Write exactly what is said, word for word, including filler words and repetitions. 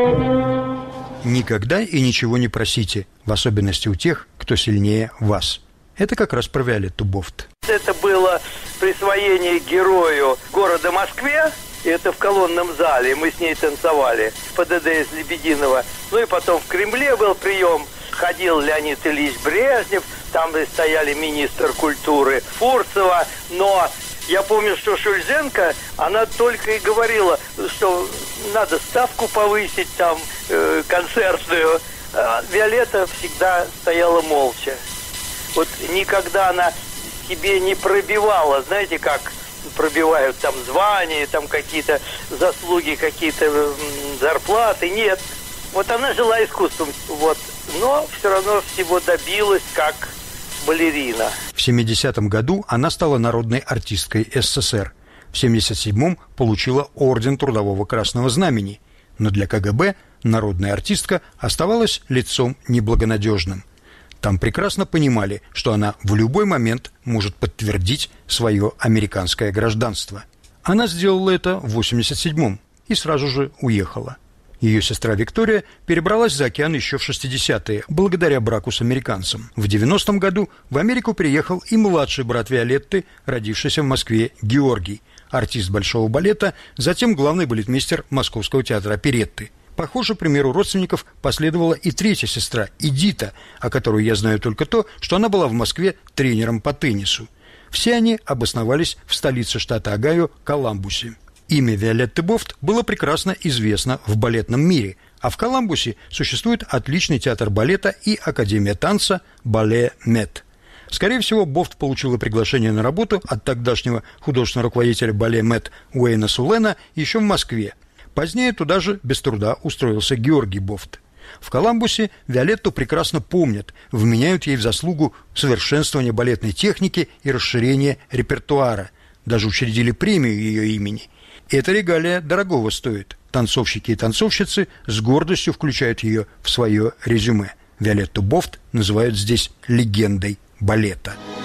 Никогда и ничего не просите, в особенности у тех, кто сильнее вас. Это как раз про Виолетту Бофт. Это было присвоение герою города Москве. Это в колонном зале. Мы с ней танцевали в ПДД из Лебединого. Ну и потом в Кремле был прием. Ходил Леонид Ильич Брежнев. Там стояли министр культуры Фурцева. Но я помню, что Шульзенко, она только и говорила, что надо ставку повысить, там, э, концертную. А Виолетта всегда стояла молча. Вот никогда она себе не пробивала, знаете, как пробивают там звания, там какие-то заслуги, какие-то зарплаты. Нет. Вот она жила искусством, вот. Но все равно всего добилась, как балерина. В семидесятом году она стала народной артисткой СССР. В семьдесят седьмом получила орден Трудового Красного Знамени. Но для КГБ народная артистка оставалась лицом неблагонадежным. Там прекрасно понимали, что она в любой момент может подтвердить свое американское гражданство. Она сделала это в восемьдесят седьмом и сразу же уехала. Ее сестра Виктория перебралась за океан еще в шестидесятые, благодаря браку с американцем. В девяностом году в Америку приехал и младший брат Виолетты, родившийся в Москве, Георгий, артист Большого балета, затем главный балетмейстер Московского театра оперетты. Похоже, примеру родственников последовала и третья сестра, Эдита, о которой я знаю только то, что она была в Москве тренером по теннису. Все они обосновались в столице штата Огайо, Коламбусе. Имя Виолетты Бофт было прекрасно известно в балетном мире, а в Коламбусе существует отличный театр балета и академия танца «Бале Мет». Скорее всего, Бофт получила приглашение на работу от тогдашнего художественного руководителя «Бале Мет» Уэйна Сулена еще в Москве. Позднее туда же без труда устроился Георгий Бофт. В Коламбусе Виолетту прекрасно помнят, вменяют ей в заслугу совершенствования балетной техники и расширения репертуара. Даже учредили премию ее имени. Эта регалия дорогого стоит. Танцовщики и танцовщицы с гордостью включают ее в свое резюме. Виолетту Бофт называют здесь легендой балета.